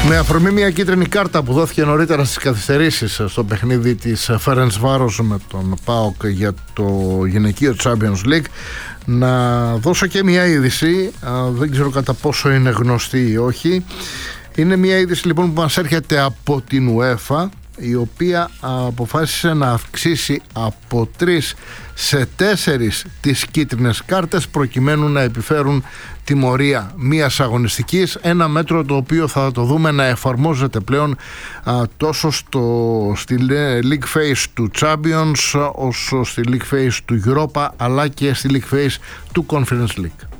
Με αφορμή μια κίτρινη κάρτα που δόθηκε νωρίτερα στις καθυστερήσεις στο παιχνίδι της Φέρεντσβάρος με τον ΠΑΟΚ για το γυναικείο Champions League, να δώσω και μια είδηση, δεν ξέρω κατά πόσο είναι γνωστή ή όχι. Είναι μια είδηση λοιπόν που μας έρχεται από την UEFA, η οποία αποφάσισε να αυξήσει από 3 σε 4 τις κίτρινες κάρτες προκειμένου να επιφέρουν τιμωρία μιας αγωνιστικής, ένα μέτρο το οποίο θα το δούμε να εφαρμόζεται πλέον τόσο στη League Phase του Champions όσο στη League Phase του Europa αλλά και στη League Phase του Conference League.